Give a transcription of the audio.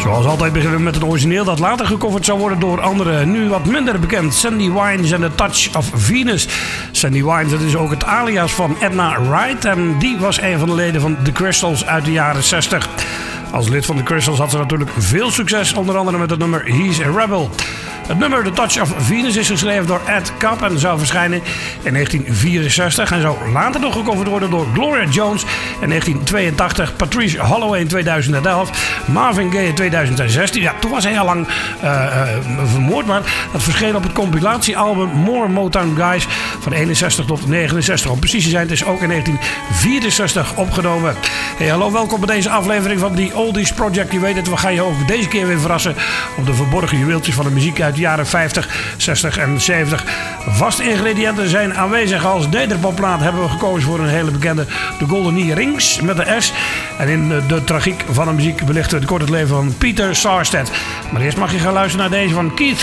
Zoals altijd beginnen we met een origineel dat later gecoverd zou worden door anderen. Nu wat minder bekend. Sandy Wines en The Touch of Venus. Sandy Wines, dat is ook het alias van Edna Wright. En die was een van de leden van The Crystals uit de jaren 60. Als lid van The Crystals had ze natuurlijk veel succes. Onder andere met het nummer He's a Rebel. Het nummer The Touch of Venus is geschreven door Ed Cobb en zou verschijnen in 1964 en zou later nog gecoverd worden door Gloria Jones in 1982, Patrice Holloway in 2011, Marvin Gaye in 2016. Ja, toen was hij al lang vermoord, maar dat verscheen op het compilatiealbum More Motown Guys van 61 tot 69. Om precies te zijn, het is ook in 1964 opgenomen. Hey, hallo, welkom bij deze aflevering van The Oldies Project. Je weet het, we gaan je ook deze keer weer verrassen op de verborgen juweeltjes van de muziek uit de jaren 50, 60 en 70. Vaste ingrediënten zijn aanwezig. Als nederpopplaat hebben we gekozen voor een hele bekende, de Golden Earrings met de S. En in de tragiek van de muziek belichten we kort het leven van Peter Sarstedt. Maar eerst mag je gaan luisteren naar deze van Keith